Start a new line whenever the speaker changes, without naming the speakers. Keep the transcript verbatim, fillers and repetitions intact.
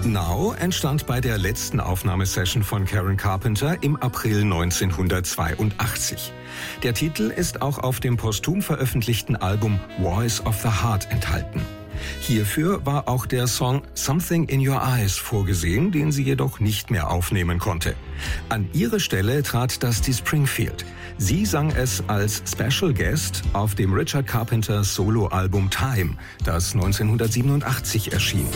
Now entstand bei der letzten Aufnahmesession von Karen Carpenter im April neunzehnhundertzweiundachtzig. Der Titel ist auch auf dem posthum veröffentlichten Album Voice of the Heart enthalten. Hierfür war auch der Song Something in Your Eyes vorgesehen, den sie jedoch nicht mehr aufnehmen konnte. An ihre Stelle trat Dusty Springfield. Sie sang es als Special Guest auf dem Richard Carpenter Soloalbum Time, das neunzehnhundertsiebenundachtzig erschien.